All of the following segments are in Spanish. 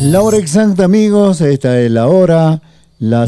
La hora exacta, amigos, esta es la hora, las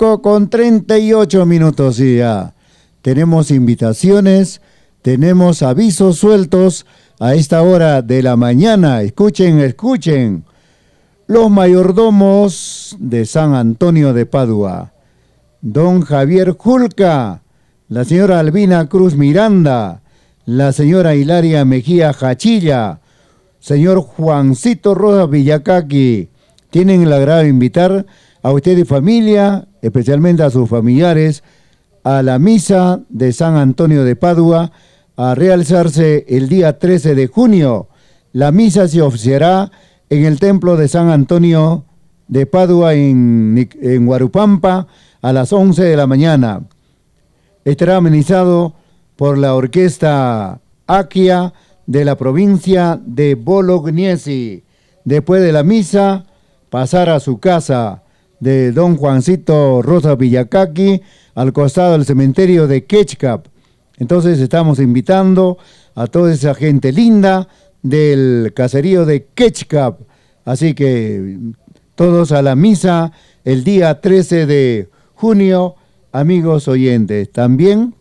5:38 ya. Tenemos invitaciones, tenemos avisos sueltos a esta hora de la mañana. Escuchen, escuchen. Los mayordomos de San Antonio de Padua, don Javier Julca, la señora Albina Cruz Miranda, la señora Hilaria Mejía Jachilla, señor Juancito Rojas Villacaqui, tienen el agrado de invitar a usted y familia, especialmente a sus familiares, a la misa de San Antonio de Padua, a realizarse el día 13 de junio. La misa se oficiará en el templo de San Antonio de Padua en Huarupampa a las 11 de la mañana. Estará amenizado por la orquesta Aquia de la provincia de Bolognesi. Después de la misa, pasar a su casa de don Juancito Rosa Villacaqui al costado del cementerio de Quechcap. Entonces estamos invitando a toda esa gente linda del caserío de Quechcap. Así que todos a la misa el día 13 de junio, amigos oyentes. También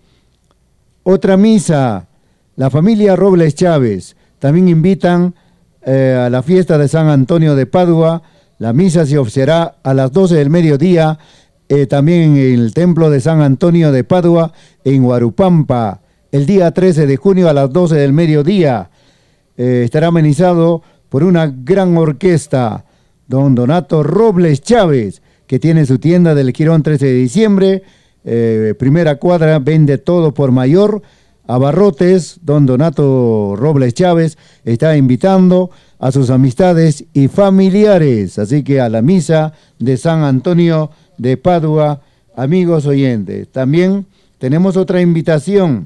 otra misa, la familia Robles Chávez, también invitan a la fiesta de San Antonio de Padua. La misa se oficiará a las 12 del mediodía, también en el templo de San Antonio de Padua, en Huarupampa, el día 13 de junio a las 12 del mediodía. Estará amenizado por una gran orquesta, don Donato Robles Chávez, que tiene su tienda del Quirón 13 de diciembre, primera cuadra, vende todo por mayor. Abarrotes, don Donato Robles Chávez está invitando a sus amistades y familiares, así que a la misa de San Antonio de Padua, amigos oyentes. También tenemos otra invitación.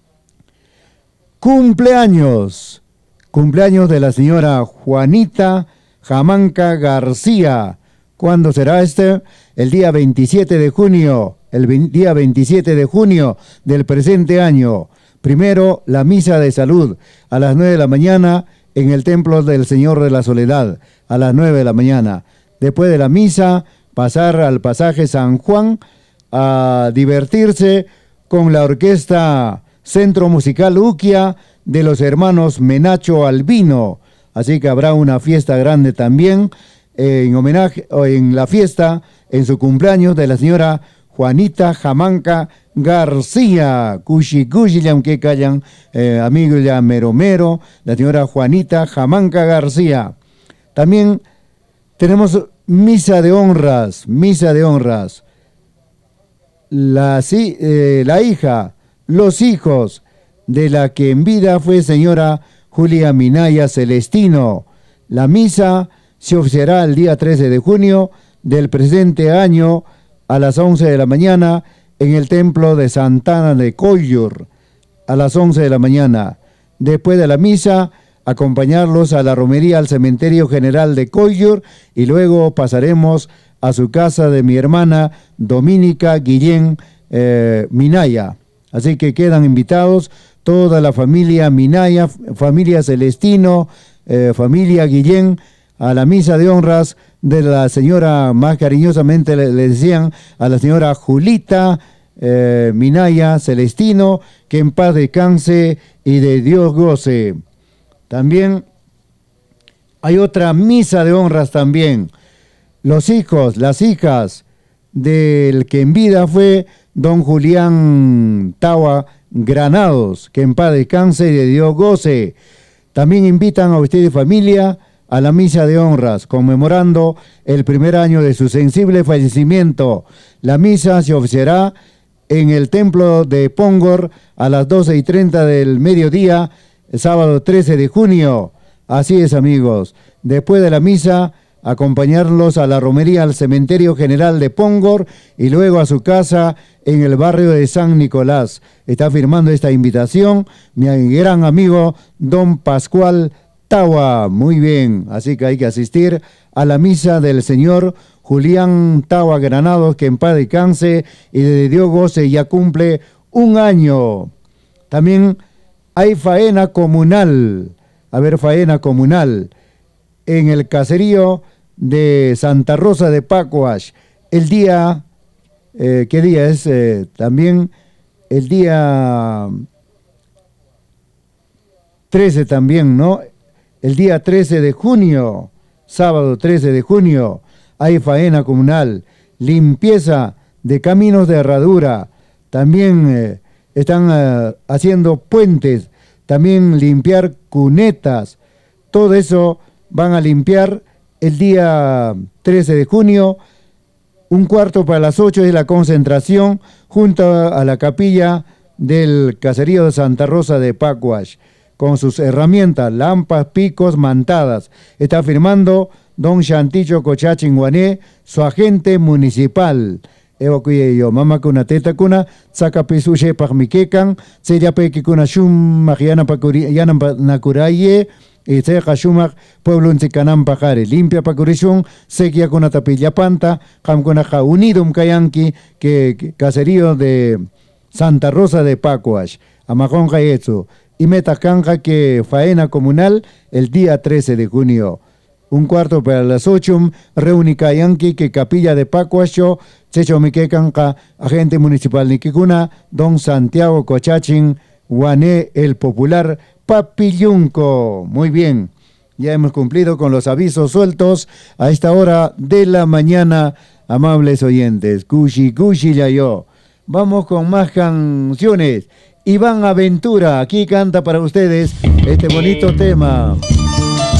Cumpleaños de la señora Juanita Jamanca García. ¿Cuándo será este? El día 27 de junio, día 27 de junio del presente año. Primero, la misa de salud a las 9 de la mañana en el Templo del Señor de la Soledad, a las 9 de la mañana. Después de la misa, pasar al pasaje San Juan a divertirse con la orquesta Centro Musical Uquia de los hermanos Menacho Albino. Así que habrá una fiesta grande también en homenaje, o en la fiesta, en su cumpleaños de la señora Juanita Jamanca García, Cushi aunque callan, amigos ya mero, la señora Juanita Jamanca García. También tenemos misa de honras. La hija, los hijos de la que en vida fue señora Julia Minaya Celestino. La misa se oficiará el día 13 de junio del presente año a las 11 de la mañana en el templo de Santana de Collor, a las 11 de la mañana. Después de la misa, acompañarlos a la romería al cementerio general de Collor y luego pasaremos a su casa de mi hermana Dominica Guillén Minaya. Así que quedan invitados toda la familia Minaya, familia Celestino, familia Guillén, a la misa de honras de la señora, más cariñosamente le decían, a la señora Julita Minaya Celestino, que en paz descanse y de Dios goce. También hay otra misa de honras también. Los hijos, las hijas del que en vida fue don Julián Tawa Granados, que en paz descanse y de Dios goce. También invitan a usted y familia a la misa de honras, conmemorando el primer año de su sensible fallecimiento. La misa se oficiará en el templo de Pongor a las 12:30 del mediodía, el sábado 13 de junio. Así es, amigos. Después de la misa, acompañarlos a la romería al cementerio general de Pongor y luego a su casa en el barrio de San Nicolás. Está firmando esta invitación mi gran amigo don Pascual Tawa. Muy bien, así que hay que asistir a la misa del señor Julián Tawa Granados, que en paz descanse y de Dios goce, ya cumple un año. También hay faena comunal, faena comunal en el caserío de Santa Rosa de Pacuash. El día, ¿qué día es? También el día 13 también, ¿no? El día 13 de junio, sábado 13 de junio, hay faena comunal, limpieza de caminos de herradura, también están haciendo puentes, también limpiar cunetas, todo eso van a limpiar el día 13 de junio, 1:15 para las 8 es la concentración junto a la capilla del caserío de Santa Rosa de Pacuash, con sus herramientas, lampas, picos, mantadas. Está firmando don Shanticho Cochachin Guané, su agente municipal. Ewa kuye yo, mama kuna teta kuna, saka pisuje pagmikekan, seya peki kuna shum magiana yana nakuraye, y se shumak pueblo en Sicanam Pajare, limpia pacurishun, sequia con tapilla panta, ham con aja unidum kayanki, que caserío de Santa Rosa de Pacuash, amajón eso, y metacanja que faena comunal el día 13 de junio. 1:15 para las 8, reunica yanki que capilla de Pacuacho, checho miquecanca, agente municipal Niquicuna, don Santiago Cochachin, Guané el popular Papillunco. Muy bien, ya hemos cumplido con los avisos sueltos a esta hora de la mañana, amables oyentes. Cushi, cushi, ya yo. Vamos con más canciones. Iván Aventura, aquí canta para ustedes este bonito tema.